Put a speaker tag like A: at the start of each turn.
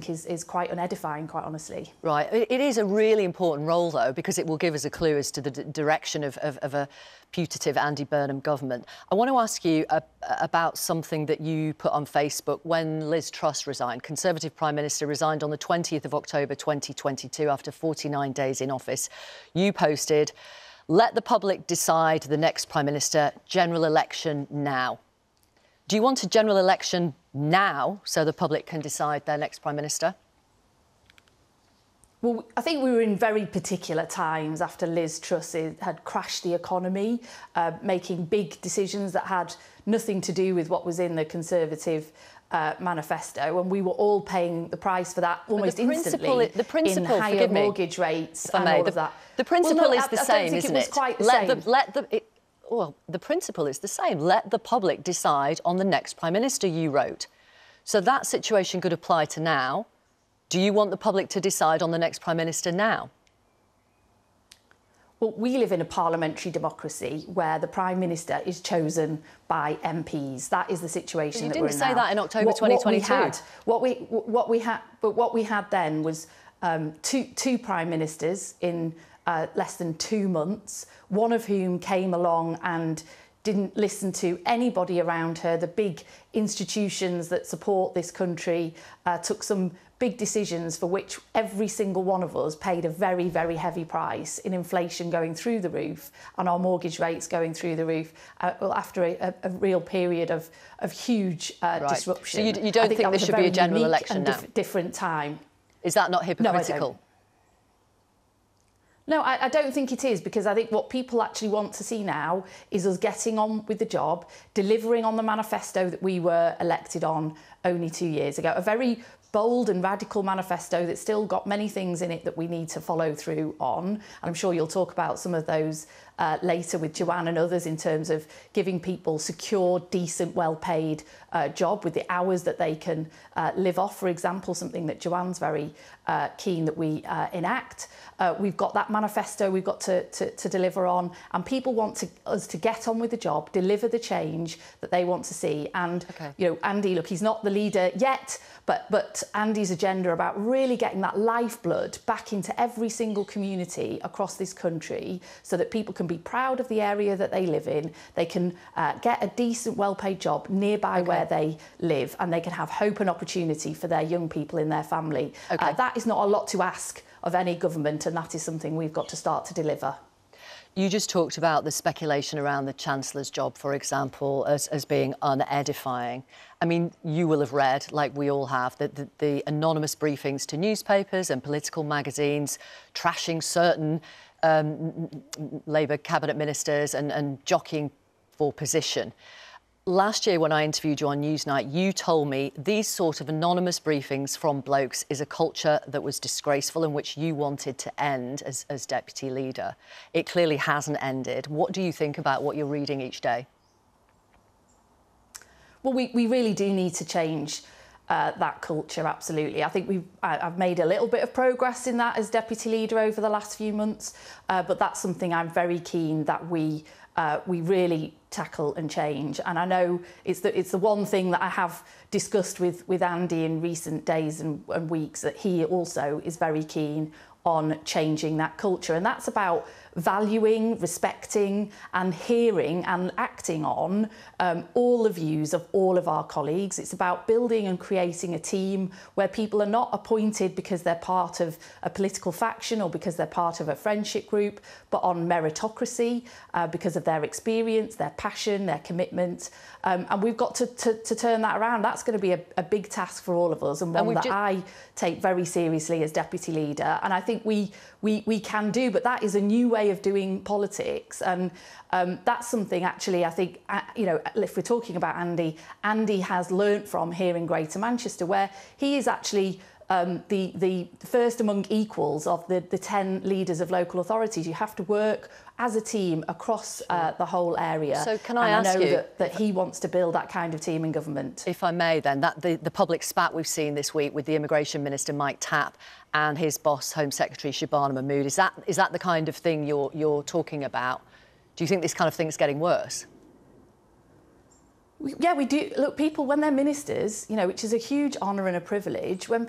A: think is quite unedifying, quite honestly.
B: Right. It is a really important role, though, because it will give us a clue as to the direction of a putative Andy Burnham government. I want to ask you about something that you put on Facebook when Liz Truss resigned. Conservative Prime Minister resigned on the 20th of October 2022 after 49 days in office. You posted, "Let the public decide the next Prime Minister, general election now." Do you want a general election now so the public can decide their next Prime Minister?
A: Well, I think we were in very particular times after Liz Truss had crashed the economy, making big decisions that had nothing to do with what was in the Conservative manifesto, and we were all paying the price for that almost instantly in higher mortgage rates and all of that.
B: The principle is the same, isn't it?
A: Well,
B: the principle is the same. Let the public decide on the next Prime Minister, you wrote. So that situation could apply to now. Do you want the public to decide on the next Prime Minister now?
A: Well, we live in a parliamentary democracy where the Prime Minister is chosen by MPs. That is the situation that we're in now.
B: You didn't say that in October 2022.
A: What we had then was two Prime Ministers in less than 2 months, one of whom came along and didn't listen to anybody around her. The big institutions that support this country took some big decisions for which every single one of us paid a very, very heavy price in inflation going through the roof and our mortgage rates going through the roof after a real period of huge disruption.
B: So you don't think there should be a general election now?
A: Different time.
B: Is that not hypocritical?
A: No, I don't. No, I don't think it is, because I think what people actually want to see now is us getting on with the job, delivering on the manifesto that we were elected on only 2 years ago. A very bold and radical manifesto that's still got many things in it that we need to follow through on. And I'm sure you'll talk about some of those later with Joanne and others in terms of giving people secure, decent, well-paid job with the hours that they can live off, for example, something that Joanne's very keen that we enact. We've got that manifesto we've got to deliver on, and people want us to get on with the job, deliver the change that they want to see. And, you know, Andy, look, he's not the leader yet, but Andy's agenda about really getting that lifeblood back into every single community across this country so that people can be proud of the area that they live in, they can get a decent, well-paid job nearby where they live, and they can have hope and opportunity for their young people in their family. That is not a lot to ask of any government, and that is something we've got to start to deliver.
B: You just talked about the speculation around the Chancellor's job, for example, as being unedifying. I mean, you will have read, like we all have, the anonymous briefings to newspapers and political magazines trashing certain Labour cabinet ministers and jockeying for position. Last year, when I interviewed you on Newsnight, you told me these sort of anonymous briefings from blokes is a culture that was disgraceful and which you wanted to end as deputy leader. It clearly hasn't ended. What do you think about what you're reading each day?
A: Well, we really do need to change that culture, absolutely. I think I've made a little bit of progress in that as deputy leader over the last few months, but that's something I'm very keen that we really tackle and change. And I know it's the one thing that I have discussed with Andy in recent days and weeks, that he also is very keen on changing that culture. And that's about valuing, respecting and hearing and acting on all the views of all of our colleagues. It's about building and creating a team where people are not appointed because they're part of a political faction or because they're part of a friendship group, but on meritocracy, because of their experience, their passion, their commitment. And we've got to turn that around. That's going to be a big task for all of us, and one that I take very seriously as deputy leader. And I think we can do, but that is a new way of doing politics, and that's something actually I think, you know, if we're talking about Andy has learnt from here in Greater Manchester, where he is actually the first among equals of the 10 leaders of local authorities. You have to work as a team across the whole area.
B: So can I ask you...
A: I know that he wants to build that kind of team in government.
B: If I may then, that the public spat we've seen this week with the Immigration Minister Mike Tapp and his boss, Home Secretary Shabana Mahmood, is that the kind of thing you're talking about? Do you think this kind of thing is getting worse?
A: Yeah, we do. Look, people, when they're ministers, you know, which is a huge honour and a privilege, when